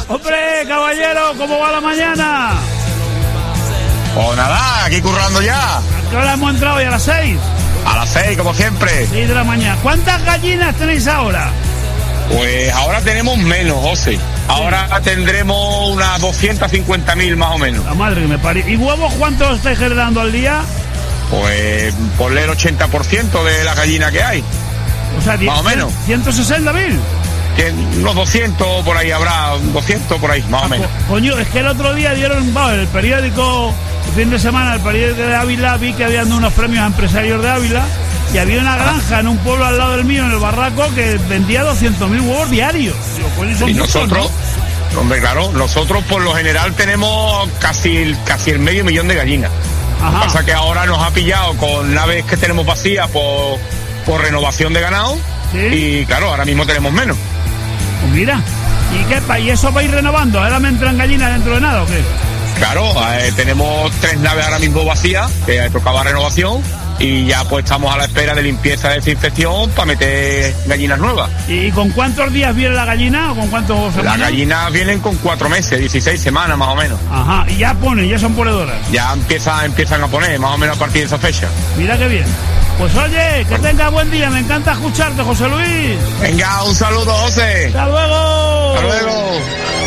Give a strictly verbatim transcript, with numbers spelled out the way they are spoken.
Hombre, caballero, ¿cómo va la mañana? Pues nada, aquí currando ya. ¿A qué hora hemos entrado hoy? ¿A las seis? A las seis, como siempre. seis de la mañana. ¿Cuántas gallinas tenéis ahora? Pues ahora tenemos menos, José. Ahora sí. Tendremos unas doscientas cincuenta mil más o menos. La madre que me parió. ¿Y huevos cuántos estáis generando al día? Pues ponle el ochenta por ciento de la gallina que hay. O sea, más o menos. ¿ciento sesenta mil? Unos doscientos por ahí habrá, doscientos por ahí, más ah, o menos. Coño, es que el otro día dieron, bueno, en el periódico, el fin de semana, el periódico de Ávila, vi que habían unos premios a empresarios de Ávila y había una granja en un pueblo al lado del mío, en el Barraco, que vendía doscientos mil huevos diarios. Digo, pues, son y muchos, nosotros, ¿no? Hombre, claro, nosotros por lo general tenemos casi, casi el medio millón de gallinas. Ajá. Lo que pasa es que ahora nos ha pillado con naves que tenemos vacías por, por renovación de ganado. ¿Sí? Y claro, ahora mismo tenemos menos. Pues mira, ¿y qué? ¿Y eso vais renovando? ¿Ahora me entran gallinas dentro de nada o qué? Claro, eh, tenemos tres naves ahora mismo vacías, que tocaba renovación, y ya pues estamos a la espera de limpieza, de desinfección para meter gallinas nuevas. ¿Y con cuántos días viene la gallina o con cuántos semanas? Las gallinas vienen con cuatro meses, dieciséis semanas más o menos. Ajá, y ya ponen, ya son ponedoras. Ya empieza, empiezan a poner, más o menos a partir de esa fecha. Mira qué bien. Pues oye, que tenga buen día, me encanta escucharte, José Luis. Venga, un saludo, José. Hasta luego. Hasta luego.